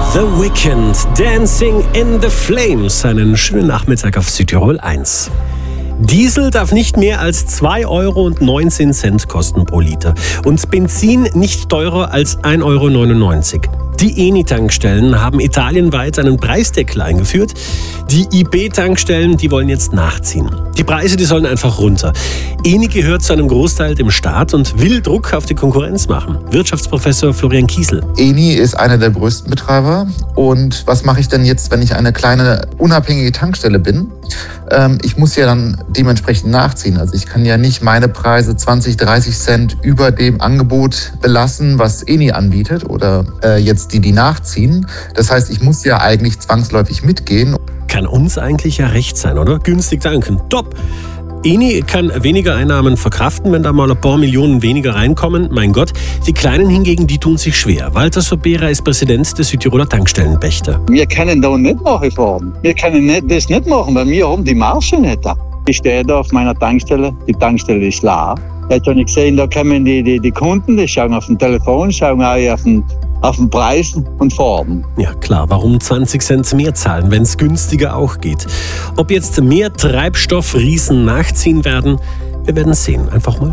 The Weeknd, Dancing in the Flames. Einen schönen Nachmittag auf Südtirol 1. Diesel darf nicht mehr als 2,19 € kosten pro Liter und Benzin nicht teurer als 1,99 €. Die Eni-Tankstellen haben italienweit einen Preisdeckel eingeführt. Die IB-Tankstellen, die wollen jetzt nachziehen. Die Preise, die sollen einfach runter. Eni gehört zu einem Großteil dem Staat und will Druck auf die Konkurrenz machen. Wirtschaftsprofessor Florian Kiesel. Eni ist einer der größten Betreiber. Und was mache ich denn jetzt, wenn ich eine kleine unabhängige Tankstelle bin? Ich muss ja dann dementsprechend nachziehen. Also ich kann ja nicht meine Preise 20, 30 Cent über dem Angebot belassen, was Eni anbietet oder jetzt die nachziehen. Das heißt, ich muss ja eigentlich zwangsläufig mitgehen. Kann uns eigentlich ja recht sein, oder? Günstig tanken. Top! Eni kann weniger Einnahmen verkraften, wenn da mal ein paar Millionen weniger reinkommen. Mein Gott, die Kleinen hingegen, die tun sich schwer. Walter Sobera ist Präsident des Südtiroler Tankstellenpächter. Wir können da nicht nachfahren. Wir können das nicht machen, weil wir haben die Marge nicht da. Ich stehe da auf meiner Tankstelle, die Tankstelle ist leer. Jetzt habe ich gesehen, da kommen die Kunden, die schauen auf dem Telefon, schauen auch auf den Preis und fahren. Ja klar, warum 20 Cent mehr zahlen, wenn es günstiger auch geht? Ob jetzt mehr Treibstoffriesen nachziehen werden, wir werden sehen. Einfach mal